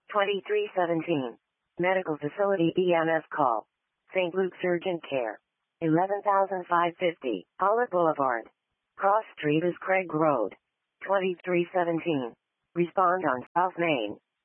2317. Medical Facility EMS call. St. Luke's Urgent Care. 11,550. Olive Boulevard. Cross Street is Craig Road. 2317. Respond on South Main.